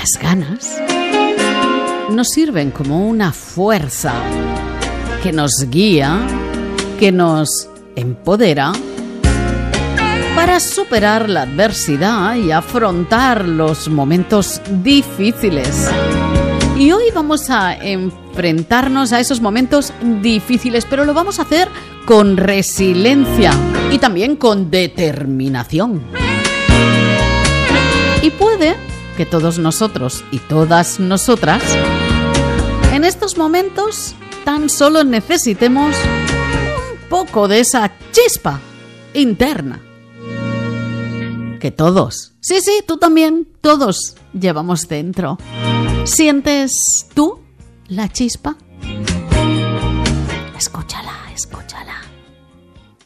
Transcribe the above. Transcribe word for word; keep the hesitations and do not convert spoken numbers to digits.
las ganas nos sirven como una fuerza que nos guía, que nos empodera para superar la adversidad y afrontar los momentos difíciles. Y hoy vamos a enfrentarnos a esos momentos difíciles, pero lo vamos a hacer con resiliencia y también con determinación. Y puede que todos nosotros y todas nosotras en estos momentos tan solo necesitemos un poco de esa chispa interna que todos, sí, sí, tú también, todos llevamos dentro. ¿Sientes tú la chispa? Escúchala, escúchala.